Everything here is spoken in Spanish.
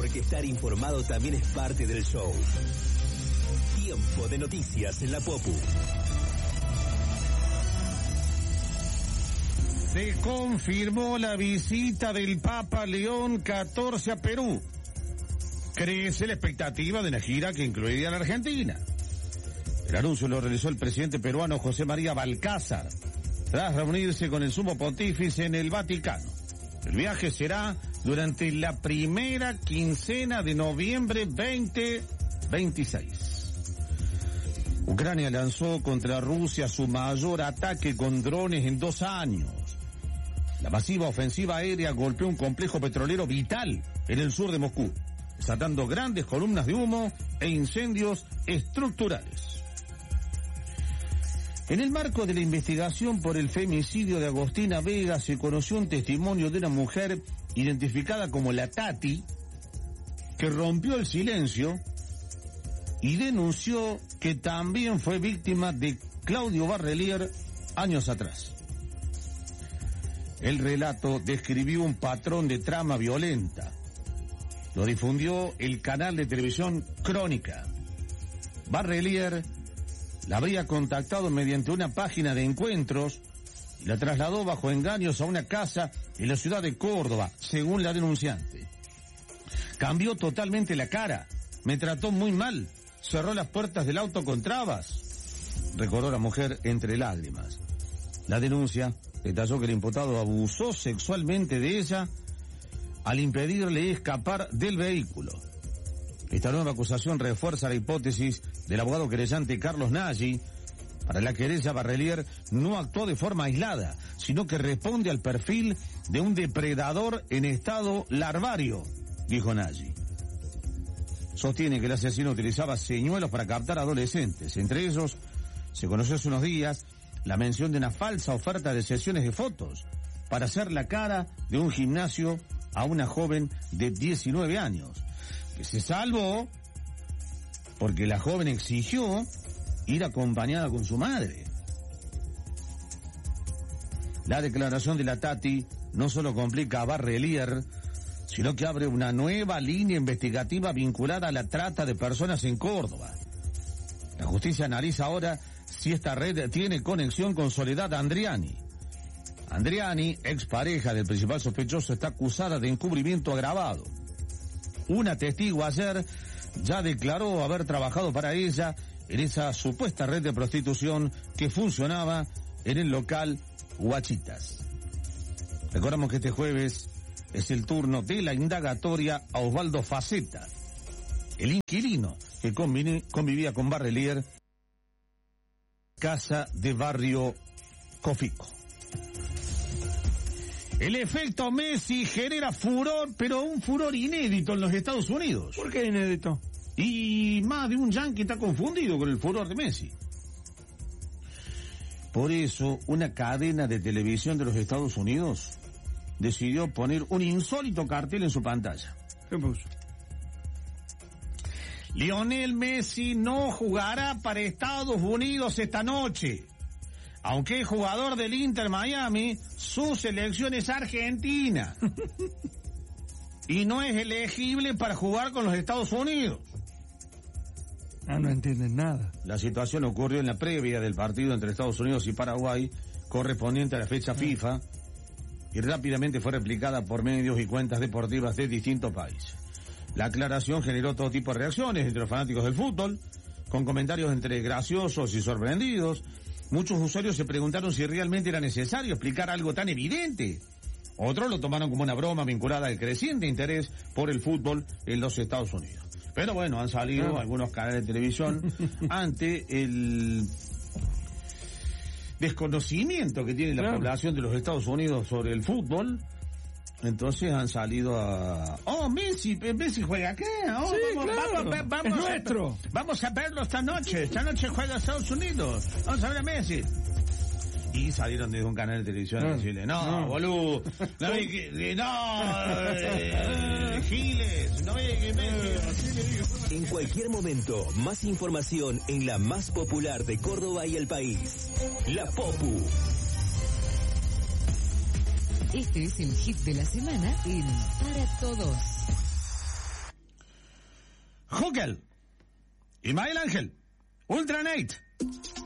porque estar informado también es parte del show. Tiempo de noticias en la Popu. Se confirmó la visita del Papa León XIV a Perú. Crece la expectativa de una gira que incluiría a la Argentina. El anuncio lo realizó el presidente peruano José María Balcázar, tras reunirse con el sumo pontífice en el Vaticano. El viaje será durante la primera quincena de noviembre 2026. Ucrania lanzó contra Rusia su mayor ataque con drones en 2 años. La masiva ofensiva aérea golpeó un complejo petrolero vital en el sur de Moscú, desatando grandes columnas de humo e incendios estructurales. En el marco de la investigación por el femicidio de Agostina Vega se conoció un testimonio de una mujer identificada como la Tati, que rompió el silencio y denunció que también fue víctima de Claudio Barrelier años atrás. El relato describió un patrón de trama violenta. Lo difundió el canal de televisión Crónica. Barrelier la habría contactado mediante una página de encuentros y la trasladó bajo engaños a una casa en la ciudad de Córdoba, según la denunciante. Cambió totalmente la cara, me trató muy mal, cerró las puertas del auto con trabas, recordó la mujer entre lágrimas. La denuncia detalló que el imputado abusó sexualmente de ella al impedirle escapar del vehículo. Esta nueva acusación refuerza la hipótesis del abogado querellante Carlos Nagy. Para la querella, Barrelier no actuó de forma aislada, sino que responde al perfil de un depredador en estado larvario, dijo Nagy. Sostiene que el asesino utilizaba señuelos para captar adolescentes. Entre ellos, se conoció hace unos días la mención de una falsa oferta de sesiones de fotos para hacer la cara de un gimnasio a una joven de 19 años, que se salvó porque la joven exigió ir acompañada con su madre. La declaración de la Tati no solo complica a Barrelier, sino que abre una nueva línea investigativa vinculada a la trata de personas en Córdoba. La justicia analiza ahora si esta red tiene conexión con Soledad Andriani. Andriani, expareja del principal sospechoso, está acusada de encubrimiento agravado. Una testigo ayer ya declaró haber trabajado para ella en esa supuesta red de prostitución que funcionaba en el local Huachitas. Recordamos que este jueves es el turno de la indagatoria a Osvaldo Faceta, el inquilino que convivía con Barrelier, casa de barrio Cofico. El efecto Messi genera furor, pero un furor inédito en los Estados Unidos. ¿Por qué inédito? Y más de un yanqui está confundido con el furor de Messi. Por eso, una cadena de televisión de los Estados Unidos decidió poner un insólito cartel en su pantalla. ¿Qué puso? Lionel Messi no jugará para Estados Unidos esta noche. Aunque es jugador del Inter Miami, su selección es Argentina. Y no es elegible para jugar con los Estados Unidos. No entienden nada. La situación ocurrió en la previa del partido entre Estados Unidos y Paraguay, correspondiente a la fecha FIFA, y rápidamente fue replicada por medios y cuentas deportivas de distintos países. La aclaración generó todo tipo de reacciones entre los fanáticos del fútbol, con comentarios entre graciosos y sorprendidos. Muchos usuarios se preguntaron si realmente era necesario explicar algo tan evidente. Otros lo tomaron como una broma vinculada al creciente interés por el fútbol en los Estados Unidos. Pero bueno, han salido algunos canales de televisión ante el desconocimiento que tiene la población de los Estados Unidos sobre el fútbol. Entonces han salido a... ¡Oh, Messi juega acá! ¡Oh, sí, vamos, es nuestro! Vamos a verlo esta noche. Esta noche juega Estados Unidos. Vamos a ver a Messi. Y salieron desde un canal de televisión a decirle, no, boludo, Giles, no que Messi. En cualquier momento, más información en la más popular de Córdoba y el país. La Popu. Este es el hit de la semana en Para Todos. Hugel, Ismael Ángel, Ultra Nate.